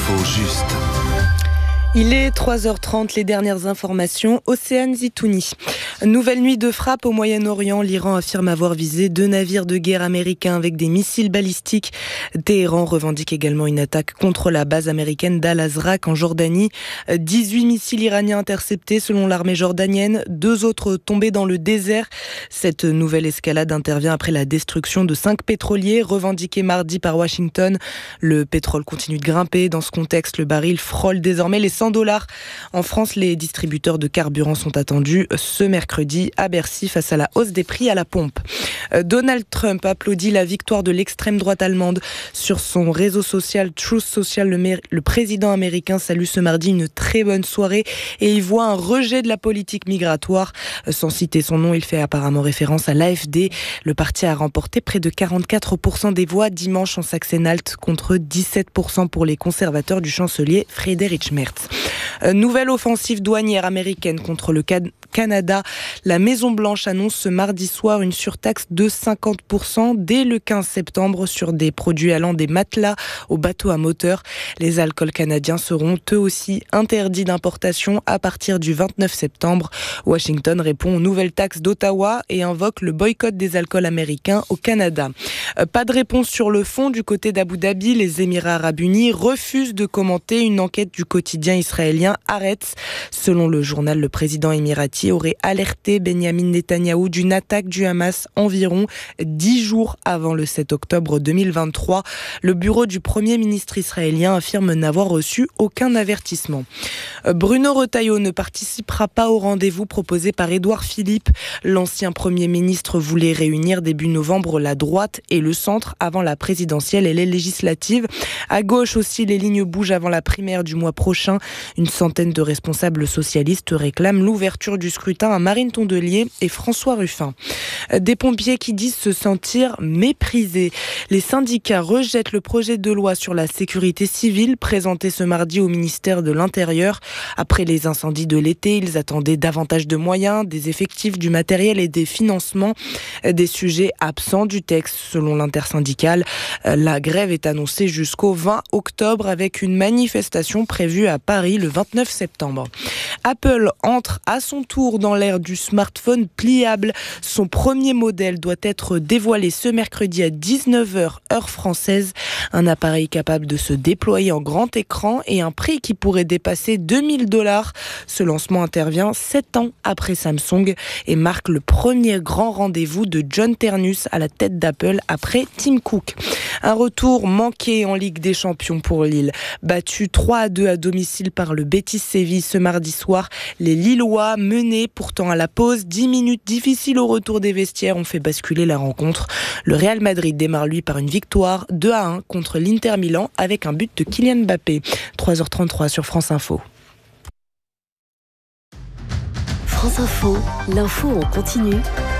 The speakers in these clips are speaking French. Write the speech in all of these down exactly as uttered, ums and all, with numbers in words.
L'info juste. Il est trois heures trente, les dernières informations, Océane Zitouni. Nouvelle nuit de frappe au Moyen-Orient. L'Iran affirme avoir visé deux navires de guerre américains avec des missiles balistiques. Téhéran revendique également une attaque contre la base américaine d'Al-Azraq en Jordanie. dix-huit missiles iraniens interceptés selon l'armée jordanienne, deux autres tombés dans le désert. Cette nouvelle escalade intervient après la destruction de cinq pétroliers revendiqués mardi par Washington. Le pétrole continue de grimper. Dans ce contexte, le baril frôle désormais les cent dollars. En France, les distributeurs de carburant sont attendus ce mercredi à Bercy face à la hausse des prix à la pompe. Donald Trump applaudit la victoire de l'extrême droite allemande. Sur son réseau social Truth Social, le, mé- le président américain salue ce mardi une très bonne soirée et y voit un rejet de la politique migratoire. Sans citer son nom, il fait apparemment référence à l'A F D. Le parti a remporté près de quarante-quatre pour cent des voix dimanche en Saxe-Anhalt contre dix-sept pour cent pour les conservateurs du chancelier Friedrich Merz. Nouvelle offensive douanière américaine contre le Can- Canada. La Maison-Blanche annonce ce mardi soir une surtaxe de cinquante pour cent dès le quinze septembre sur des produits allant des matelas aux bateaux à moteur. Les alcools canadiens seront eux aussi interdits d'importation à partir du vingt-neuf septembre. Washington répond aux nouvelles taxes d'Ottawa et invoque le boycott des alcools américains au Canada. Pas de réponse sur le fond du côté d'Abu Dhabi. Les Émirats arabes unis refusent de commenter une enquête du quotidien israélien Haaretz. Selon le journal, le président émirati aurait alerté Benyamin Netanyahou d'une attaque du Hamas environ dix jours avant le sept octobre deux mille vingt-trois. Le bureau du Premier ministre israélien affirme n'avoir reçu aucun avertissement. Bruno Retailleau ne participera pas au rendez-vous proposé par Édouard Philippe. L'ancien Premier ministre voulait réunir début novembre la droite et le centre avant la présidentielle et les législatives. À gauche aussi, les lignes bougent avant la primaire du mois prochain. Une centaine de responsables socialistes réclament l'ouverture du scrutin à Marine Tondelier et François Ruffin. Des pompiers qui disent se sentir méprisés. Les syndicats rejettent le projet de loi sur la sécurité civile présenté ce mardi au ministère de l'Intérieur. Après les incendies de l'été, ils attendaient davantage de moyens, des effectifs, du matériel et des financements. Des sujets absents du texte selon l'intersyndicale. La grève est annoncée jusqu'au vingt octobre avec une manifestation prévue à Paris le vingt-neuf septembre. Apple entre à son tour dans l'ère du smartphone pliable. Son premier modèle doit être dévoilé ce mercredi à dix-neuf heures heure française. Un appareil capable de se déployer en grand écran et un prix qui pourrait dépasser deux mille dollars. Ce lancement intervient sept ans après Samsung et marque le premier grand rendez-vous de John Ternus à la tête d'Apple après Tim Cook. Un retour manqué en Ligue des Champions pour Lille. Battu trois à deux à domicile par le Betis Séville ce mardi soir, les Lillois menés pourtant à la pause. dix minutes difficiles au retour des vestiaires ont fait basculer la rencontre. Le Real Madrid démarre lui par une victoire deux à un contre l'Inter Milan avec un but de Kylian Mbappé. trois heures trente-trois sur France Info. France Info, l'info en continu.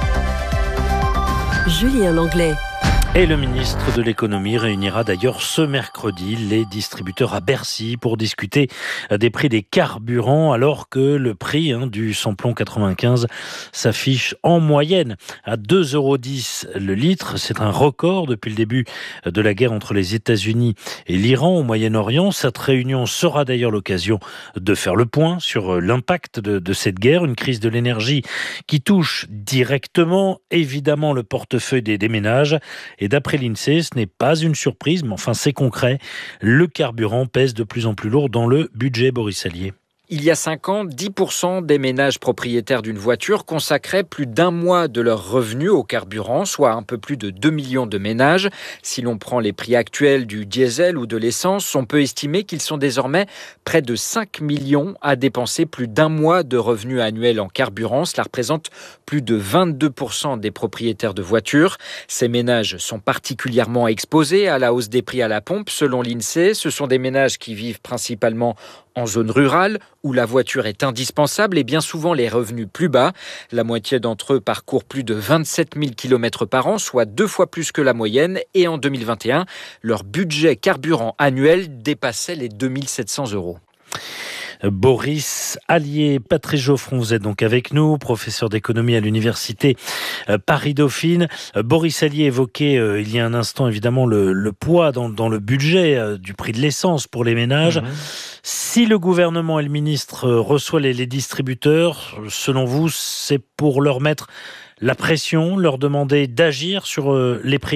Julien Langlais. Et le ministre de l'économie réunira d'ailleurs ce mercredi les distributeurs à Bercy pour discuter des prix des carburants alors que le prix hein, du samplon quatre-vingt-quinze s'affiche en moyenne à deux euros dix le litre. C'est un record depuis le début de la guerre entre les États-Unis et l'Iran au Moyen-Orient. Cette réunion sera d'ailleurs l'occasion de faire le point sur l'impact de, de cette guerre, une crise de l'énergie qui touche directement évidemment le portefeuille des, des ménages. Et d'après l'INSEE, ce n'est pas une surprise, mais enfin c'est concret. Le carburant pèse de plus en plus lourd dans le budget, Boris Allier. Il y a cinq ans, dix pour cent des ménages propriétaires d'une voiture consacraient plus d'un mois de leurs revenus au carburant, soit un peu plus de deux millions de ménages. Si l'on prend les prix actuels du diesel ou de l'essence, on peut estimer qu'ils sont désormais près de cinq millions à dépenser plus d'un mois de revenus annuels en carburant. Cela représente plus de vingt-deux pour cent des propriétaires de voitures. Ces ménages sont particulièrement exposés à la hausse des prix à la pompe. Selon l'INSEE, ce sont des ménages qui vivent principalement en zone rurale, où la voiture est indispensable et bien souvent les revenus plus bas. La moitié d'entre eux parcourent plus de vingt-sept mille kilomètres par an, soit deux fois plus que la moyenne. Et en deux mille vingt et un, leur budget carburant annuel dépassait les deux mille sept cents euros. Boris Allier. Patrice Geoffron, vous êtes donc avec nous, professeur d'économie à l'université Paris-Dauphine. Boris Allier évoquait euh, il y a un instant évidemment le, le poids dans, dans le budget euh, du prix de l'essence pour les ménages. Mmh. Si le gouvernement et le ministre euh, reçoivent les, les distributeurs, selon vous, c'est pour leur mettre la pression, leur demander d'agir sur euh, les prix ?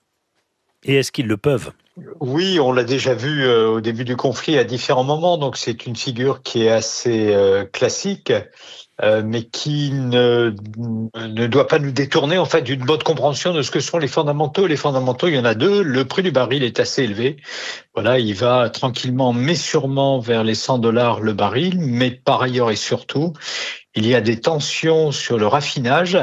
Et est-ce qu'ils le peuvent ? Oui, on l'a déjà vu euh, au début du conflit à différents moments, donc c'est une figure qui est assez euh, classique, euh, mais qui ne, ne doit pas nous détourner en fait d'une bonne compréhension de ce que sont les fondamentaux. Les fondamentaux, il y en a deux. Le prix du baril est assez élevé. Voilà, il va tranquillement mais sûrement vers les cent dollars le baril, mais par ailleurs et surtout, il y a des tensions sur le raffinage.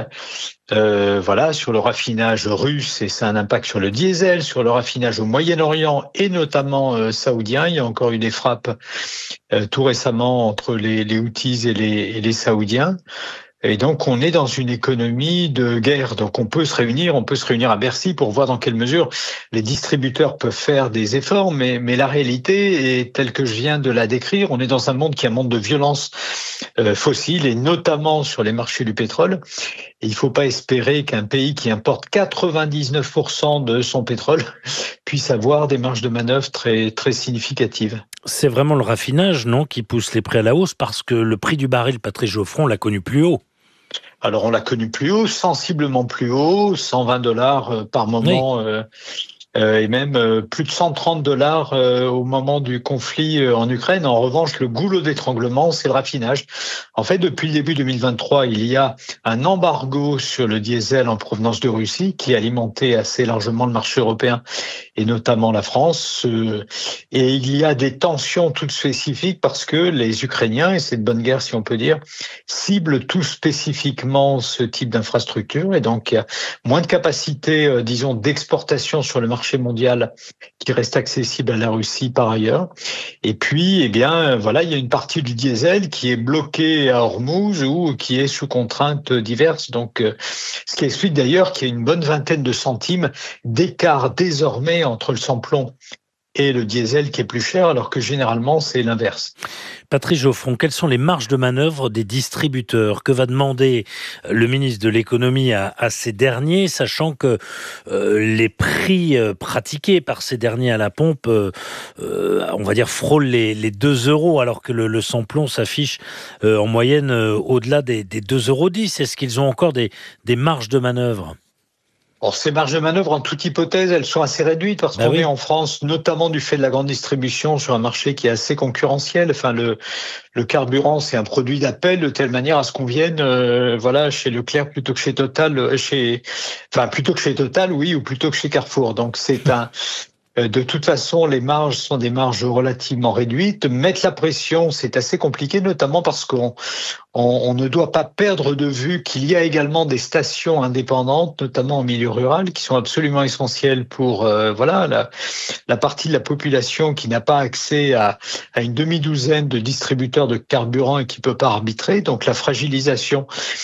Euh, voilà, sur le raffinage russe, et ça a un impact sur le diesel, sur le raffinage au Moyen-Orient et notamment euh, saoudien. Il y a encore eu des frappes euh, tout récemment entre les, les Houthis et les, et les Saoudiens. Et donc, on est dans une économie de guerre. Donc, on peut se réunir, on peut se réunir à Bercy pour voir dans quelle mesure les distributeurs peuvent faire des efforts. Mais, mais la réalité est telle que je viens de la décrire. On est dans un monde qui est un monde de violence euh, fossile et notamment sur les marchés du pétrole. Et il ne faut pas espérer qu'un pays qui importe quatre-vingt-dix-neuf pour cent de son pétrole puisse avoir des marges de manœuvre très, très significatives. C'est vraiment le raffinage, non, qui pousse les prix à la hausse parce que le prix du baril, Patrice Geoffron, l'a connu plus haut. Alors, on l'a connu plus haut, sensiblement plus haut, cent vingt dollars par moment, oui. euh, euh, et même euh, plus de cent trente dollars euh, au moment du conflit euh, en Ukraine. En revanche, le goulot d'étranglement, c'est le raffinage. En fait, depuis le début deux mille vingt-trois, il y a un embargo sur le diesel en provenance de Russie qui alimentait assez largement le marché européen et notamment la France. Euh, et il y a des tensions toutes spécifiques parce que les Ukrainiens, et c'est de bonne guerre si on peut dire, ciblent tout spécifiquement ce type d'infrastructure. Et donc, il y a moins de capacité, euh, disons, d'exportation sur le marché mondial qui reste accessible à la Russie par ailleurs. Et puis, eh bien, voilà, il y a une partie du diesel qui est bloquée à Hormuz ou qui est sous contraintes diverses. Donc, euh, ce qui explique d'ailleurs qu'il y a une bonne vingtaine de centimes d'écart désormais entre le sans-plomb et le diesel qui est plus cher, alors que généralement, c'est l'inverse. Patrice Geoffron, quelles sont les marges de manœuvre des distributeurs ? Que va demander le ministre de l'économie à, à ces derniers, sachant que euh, les prix euh, pratiqués par ces derniers à la pompe, euh, euh, on va dire, frôlent les, les deux euros, alors que le, le sans-plomb s'affiche euh, en moyenne euh, au-delà des, des deux euros dix. Est-ce qu'ils ont encore des, des marges de manœuvre ? Or, ces marges de manœuvre, en toute hypothèse, elles sont assez réduites parce bah qu'on oui. est en France, notamment du fait de la grande distribution, sur un marché qui est assez concurrentiel. Enfin, le, le carburant, c'est un produit d'appel de telle manière à ce qu'on vienne, euh, voilà, chez Leclerc plutôt que chez Total, chez, enfin, plutôt que chez Total, oui, ou plutôt que chez Carrefour. Donc, c'est un, de toute façon, les marges sont des marges relativement réduites. Mettre la pression, c'est assez compliqué, notamment parce qu'on on, on ne doit pas perdre de vue qu'il y a également des stations indépendantes, notamment en milieu rural, qui sont absolument essentielles pour euh, voilà la, la partie de la population qui n'a pas accès à, à une demi-douzaine de distributeurs de carburant et qui peut pas arbitrer. Donc la fragilisation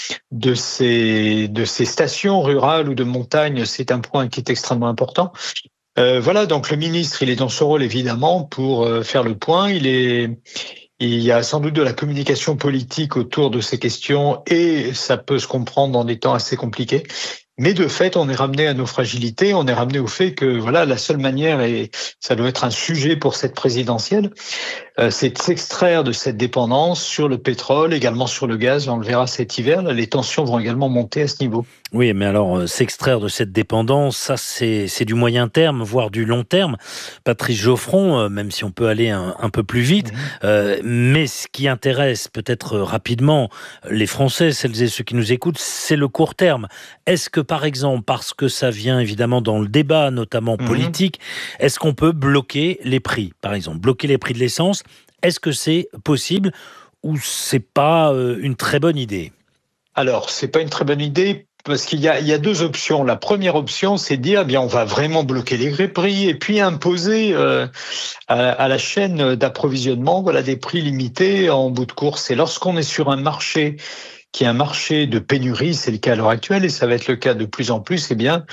de ces de ces stations rurales ou de montagne, c'est un point qui est extrêmement important. Euh, voilà, donc le ministre, il est dans son rôle évidemment pour euh, faire le point. Il est, il y a sans doute de la communication politique autour de ces questions et ça peut se comprendre dans des temps assez compliqués. Mais de fait, on est ramené à nos fragilités, on est ramené au fait que voilà, la seule manière, et ça doit être un sujet pour cette présidentielle, euh, c'est de s'extraire de cette dépendance sur le pétrole, également sur le gaz. On le verra cet hiver, là, les tensions vont également monter à ce niveau. Oui, mais alors, euh, s'extraire de cette dépendance, ça c'est, c'est du moyen terme, voire du long terme. Patrice Geoffron, euh, même si on peut aller un, un peu plus vite, mmh. euh, mais ce qui intéresse peut-être rapidement les Français, celles et ceux qui nous écoutent, c'est le court terme. Est-ce que par exemple, parce que ça vient évidemment dans le débat, notamment politique, mmh. est-ce qu'on peut bloquer les prix, par exemple, bloquer les prix de l'essence? Est-ce que c'est possible ou c'est pas euh, une très bonne idée? Alors, c'est pas une très bonne idée. Parce qu'il y a, il y a deux options. La première option, c'est de dire, eh bien, on va vraiment bloquer les prix et puis imposer euh, à, à la chaîne d'approvisionnement, voilà, des prix limités en bout de course. Et lorsqu'on est sur un marché qui est un marché de pénurie, c'est le cas à l'heure actuelle et ça va être le cas de plus en plus, eh bien,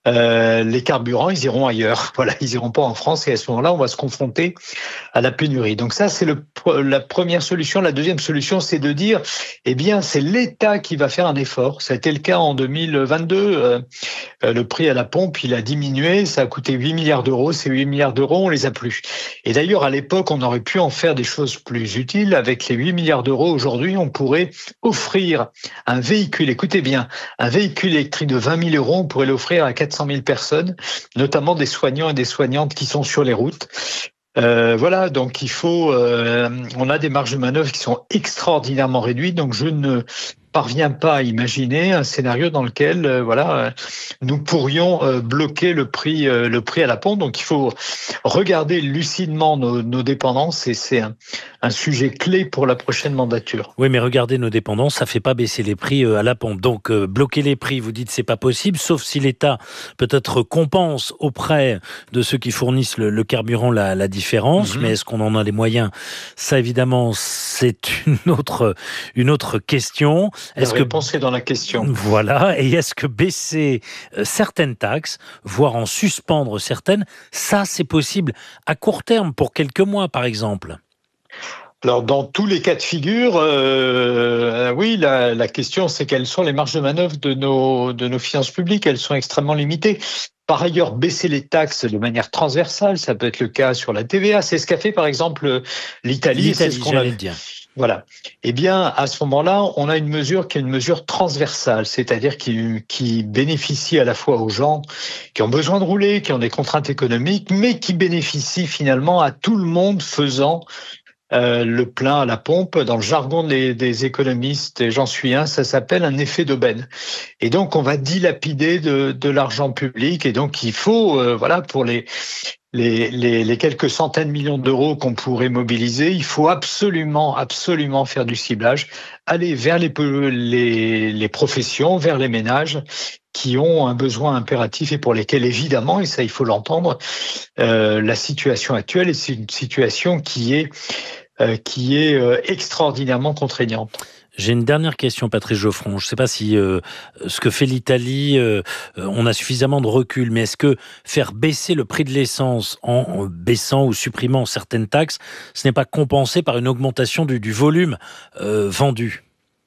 euh, les carburants, ils iront ailleurs. Voilà, ils iront pas en France et à ce moment-là, on va se confronter à la pénurie. Donc ça, c'est le, la première solution. La deuxième solution, c'est de dire, eh bien, c'est l'État qui va faire un effort. Ça a été le cas en deux mille vingt-deux. Euh, le prix à la pompe, il a diminué. Ça a coûté huit milliards d'euros. Ces huit milliards d'euros, on les a plus. Et d'ailleurs, à l'époque, on aurait pu en faire des choses plus utiles. Avec les huit milliards d'euros, aujourd'hui, on pourrait offrir un véhicule, écoutez bien, un véhicule électrique de vingt mille euros, on pourrait l'offrir à quatre cent mille personnes, notamment des soignants et des soignantes qui sont sur les routes. Euh, voilà, donc il faut, euh, on a des marges de manœuvre qui sont extraordinairement réduites, donc je ne parviens pas à imaginer un scénario dans lequel, euh, voilà, nous pourrions euh, bloquer le prix, euh, le prix à la pompe. Donc il faut regarder lucidement nos, nos dépendances et c'est un, un sujet clé pour la prochaine mandature. Oui, mais regarder nos dépendances, ça fait pas baisser les prix euh, à la pompe. Donc euh, bloquer les prix, vous dites c'est pas possible, sauf si l'État peut-être compense auprès de ceux qui fournissent le, le carburant la, la différence. Mm-hmm. Mais est-ce qu'on en a les moyens ? Ça évidemment, c'est une autre une autre question. Est-ce la réponse que... est dans la question. Voilà. Et est-ce que baisser euh, certaines taxes, voire en suspendre certaines, ça c'est possible à court terme, pour quelques mois par exemple ? Alors, dans tous les cas de figure, euh, oui, la, la question, c'est quelles sont les marges de manœuvre de nos, de nos finances publiques. Elles sont extrêmement limitées. Par ailleurs, baisser les taxes de manière transversale, ça peut être le cas sur la T V A. C'est ce qu'a fait, par exemple, l'Italie. L'Italie, c'est ce qu'on j'allais a... le dire. Voilà. Eh bien, à ce moment-là, on a une mesure qui est une mesure transversale, c'est-à-dire qui, qui bénéficie à la fois aux gens qui ont besoin de rouler, qui ont des contraintes économiques, mais qui bénéficie finalement à tout le monde faisant Euh, le plein à la pompe. Dans le jargon des, des économistes, et j'en suis un, ça s'appelle un effet d'aubaine. Et donc, on va dilapider de, de l'argent public. Et donc, il faut, euh, voilà, pour les, les, les, les quelques centaines de millions d'euros qu'on pourrait mobiliser, il faut absolument, absolument faire du ciblage, aller vers les, les, les professions, vers les ménages qui ont un besoin impératif et pour lesquels, évidemment, et ça, il faut l'entendre, euh, la situation actuelle, c'est une situation qui est, euh, qui est euh, extraordinairement contraignante. J'ai une dernière question, Patrice Geoffron. Je ne sais pas si euh, ce que fait l'Italie, euh, on a suffisamment de recul, mais est-ce que faire baisser le prix de l'essence en, en baissant ou supprimant certaines taxes, ce n'est pas compensé par une augmentation du, du volume euh, vendu ?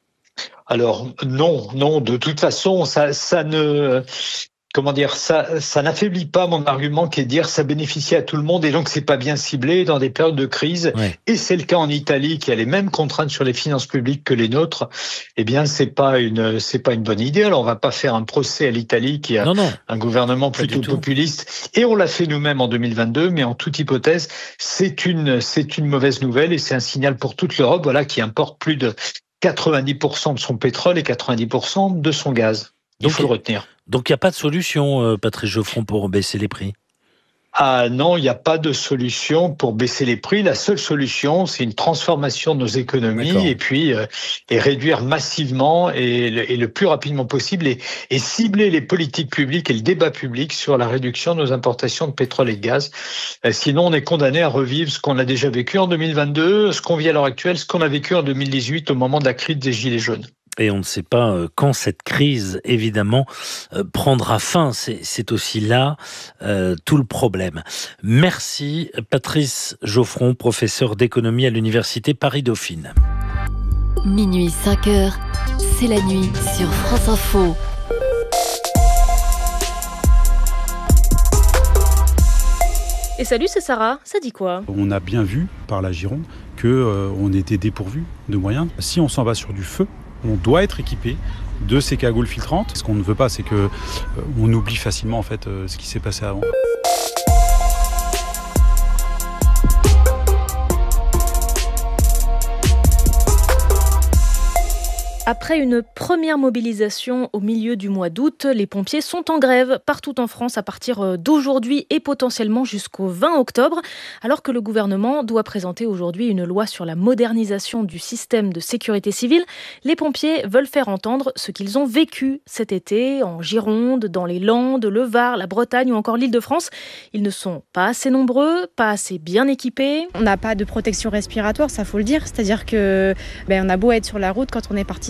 Alors non, non, de toute façon, ça, ça ne, comment dire, ça, ça n'affaiblit pas mon argument qui est de dire ça bénéficie à tout le monde et donc c'est pas bien ciblé dans des périodes de crise. Ouais. Et c'est le cas en Italie qui a les mêmes contraintes sur les finances publiques que les nôtres. Eh bien, c'est pas une, c'est pas une bonne idée. Alors on va pas faire un procès à l'Italie qui a non, non, un gouvernement plutôt populiste et on l'a fait nous-mêmes en deux mille vingt-deux. Mais en toute hypothèse, c'est une, c'est une mauvaise nouvelle et c'est un signal pour toute l'Europe, voilà, qui importe plus de quatre-vingt-dix pour cent de son pétrole et quatre-vingt-dix pour cent de son gaz. Il donc, faut le retenir. Donc il n'y a pas de solution, euh, Patrice Geoffron, pour baisser les prix ? Ah non, il n'y a pas de solution pour baisser les prix. La seule solution, c'est une transformation de nos économies D'accord. et puis euh, et réduire massivement et le, et le plus rapidement possible et, et cibler les politiques publiques et le débat public sur la réduction de nos importations de pétrole et de gaz. Euh, sinon, on est condamné à revivre ce qu'on a déjà vécu en deux mille vingt-deux, ce qu'on vit à l'heure actuelle, ce qu'on a vécu en deux mille dix-huit au moment de la crise des Gilets jaunes. Et on ne sait pas quand cette crise, évidemment, prendra fin. C'est, c'est aussi là euh, tout le problème. Merci Patrice Geoffron, professeur d'économie à l'Université Paris-Dauphine. Minuit cinq heures, c'est la nuit sur France Info. Et salut, c'est Sarah, ça dit quoi ? On a bien vu par la Gironde qu'on euh, était dépourvu de moyens. Si on s'en va sur du feu, on doit être équipé de ces cagoules filtrantes. Ce qu'on ne veut pas, c'est qu'on euh, oublie facilement en fait, euh, ce qui s'est passé avant. Après une première mobilisation au milieu du mois d'août, les pompiers sont en grève partout en France à partir d'aujourd'hui et potentiellement jusqu'au vingt octobre, alors que le gouvernement doit présenter aujourd'hui une loi sur la modernisation du système de sécurité civile. Les pompiers veulent faire entendre ce qu'ils ont vécu cet été en Gironde, dans les Landes, le Var, la Bretagne ou encore l'Île-de-France. Ils ne sont pas assez nombreux, pas assez bien équipés. On n'a pas de protection respiratoire, ça faut le dire, c'est-à-dire que ben, on a beau être sur la route quand on est parti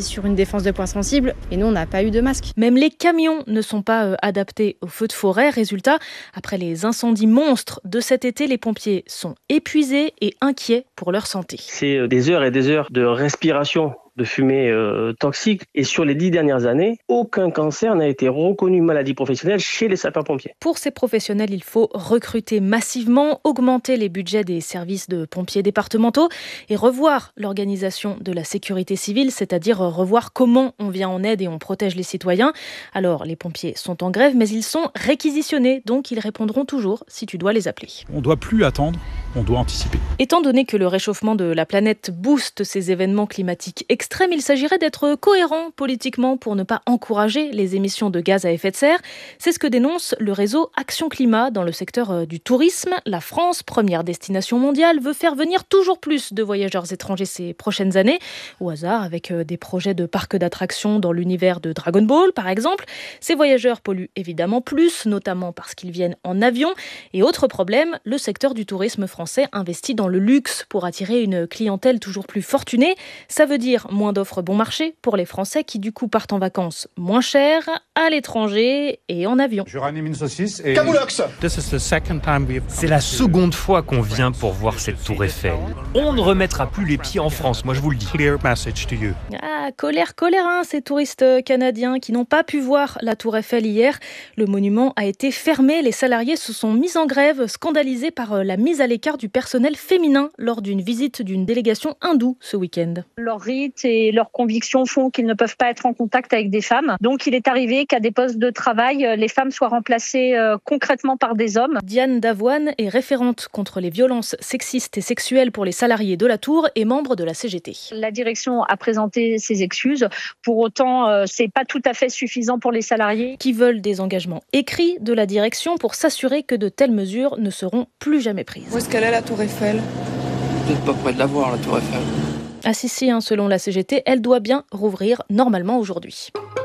sur une défense de points sensibles et nous, on n'a pas eu de masque. Même les camions ne sont pas euh, adaptés aux feux de forêt. Résultat, après les incendies monstres de cet été, les pompiers sont épuisés et inquiets pour leur santé. C'est des heures et des heures de respiration de fumée euh, toxique. Et sur les dix dernières années, aucun cancer n'a été reconnu maladie professionnelle chez les sapeurs-pompiers. Pour ces professionnels, il faut recruter massivement, augmenter les budgets des services de pompiers départementaux et revoir l'organisation de la sécurité civile, c'est-à-dire revoir comment on vient en aide et on protège les citoyens. Alors, les pompiers sont en grève, mais ils sont réquisitionnés, donc ils répondront toujours si tu dois les appeler. On ne doit plus attendre, on doit anticiper. Étant donné que le réchauffement de la planète booste ces événements climatiques extrêmes, il s'agirait d'être cohérent politiquement pour ne pas encourager les émissions de gaz à effet de serre. C'est ce que dénonce le réseau Action Climat dans le secteur du tourisme. La France, première destination mondiale, veut faire venir toujours plus de voyageurs étrangers ces prochaines années. Au hasard, avec des projets de parcs d'attractions dans l'univers de Dragon Ball, par exemple. Ces voyageurs polluent évidemment plus, notamment parce qu'ils viennent en avion. Et autre problème, le secteur du tourisme français investit dans le luxe pour attirer une clientèle toujours plus fortunée. Ça veut dire moins d'offres bon marché pour les Français qui du coup partent en vacances moins cher, à l'étranger et en avion. Je ranime une saucisse et... Camoulox. C'est la seconde fois qu'on vient pour voir cette tour Eiffel. On ne remettra plus les pieds en France, moi je vous le dis. Ah, colère, colère, hein, ces touristes canadiens qui n'ont pas pu voir la tour Eiffel hier. Le monument a été fermé, les salariés se sont mis en grève, scandalisés par la mise à l'écart du personnel féminin lors d'une visite d'une délégation hindoue ce week-end. Leur rite et leurs convictions font qu'ils ne peuvent pas être en contact avec des femmes. Donc il est arrivé qu'à des postes de travail, les femmes soient remplacées euh, concrètement par des hommes. Diane Davoine est référente contre les violences sexistes et sexuelles pour les salariés de la tour et membre de la C G T. La direction a présenté ses excuses. Pour autant, euh, c'est pas tout à fait suffisant pour les salariés. Qui veulent des engagements écrits de la direction pour s'assurer que de telles mesures ne seront plus jamais prises. Où est-ce qu'elle est la tour Eiffel ? Vous n'êtes pas près de la voir, la tour Eiffel. Ah si, si, hein, selon la C G T, elle doit bien rouvrir normalement aujourd'hui.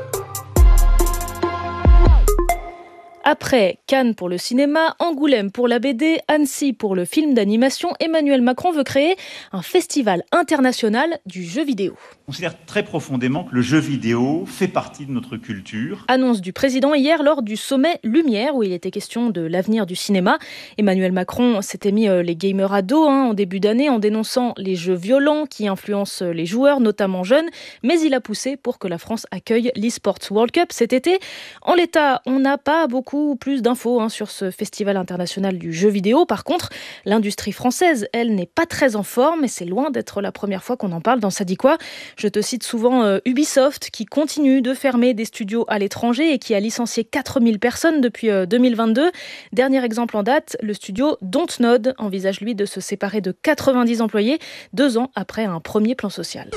Après Cannes pour le cinéma, Angoulême pour la B D, Annecy pour le film d'animation, Emmanuel Macron veut créer un festival international du jeu vidéo. On considère très profondément que le jeu vidéo fait partie de notre culture. Annonce du président hier lors du sommet Lumière où il était question de l'avenir du cinéma. Emmanuel Macron s'était mis les gamers à dos hein, en début d'année en dénonçant les jeux violents qui influencent les joueurs, notamment jeunes, mais il a poussé pour que la France accueille l'eSports World Cup cet été. En l'état, on n'a pas beaucoup plus d'infos hein, sur ce festival international du jeu vidéo. Par contre, l'industrie française, elle, n'est pas très en forme et c'est loin d'être la première fois qu'on en parle dans Ça dit quoi. Je te cite souvent euh, Ubisoft qui continue de fermer des studios à l'étranger et qui a licencié quatre mille personnes depuis euh, deux mille vingt-deux. Dernier exemple en date, le studio Dontnod envisage lui de se séparer de quatre-vingt-dix employés deux ans après un premier plan social.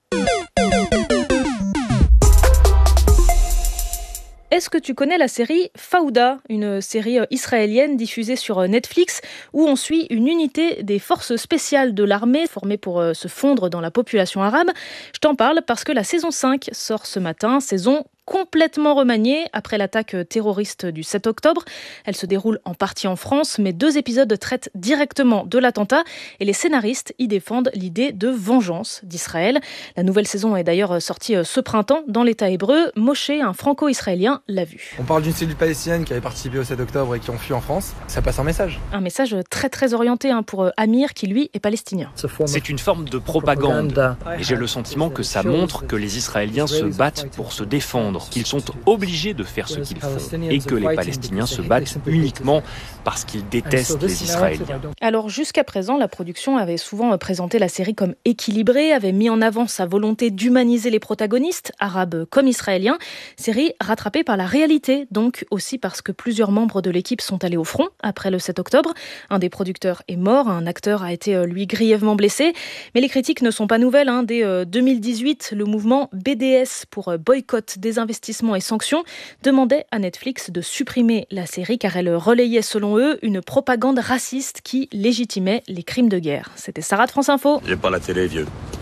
Est-ce que tu connais la série Fauda, une série israélienne diffusée sur Netflix où on suit une unité des forces spéciales de l'armée formée pour se fondre dans la population arabe ? Je t'en parle parce que la saison cinq sort ce matin, saison complètement remaniée après l'attaque terroriste du sept octobre. Elle se déroule en partie en France, mais deux épisodes traitent directement de l'attentat et les scénaristes y défendent l'idée de vengeance d'Israël. La nouvelle saison est d'ailleurs sortie ce printemps dans l'État hébreu. Moshe, un franco-israélien, l'a vu. On parle d'une cellule palestinienne qui avait participé au sept octobre et qui ont fui en France. Ça passe un message. Un message très très orienté hein, pour Amir qui lui est palestinien. C'est une forme de propagande et j'ai le sentiment que ça montre que les Israéliens se battent pour se défendre, qu'ils sont obligés de faire ce qu'ils font et que les Palestiniens se battent uniquement parce qu'ils détestent les Israéliens. Alors jusqu'à présent, la production avait souvent présenté la série comme équilibrée, avait mis en avant sa volonté d'humaniser les protagonistes, arabes comme israéliens. Série rattrapée par la réalité, donc aussi parce que plusieurs membres de l'équipe sont allés au front après le sept octobre. Un des producteurs est mort, un acteur a été lui grièvement blessé. Mais les critiques ne sont pas nouvelles. Hein. Dès deux mille dix-huit, le mouvement B D S pour boycott des investissements et sanctions demandait à Netflix de supprimer la série car elle relayait selon eux une propagande raciste qui légitimait les crimes de guerre. C'était Sarah de France Info. J'ai pas la télé, vieux.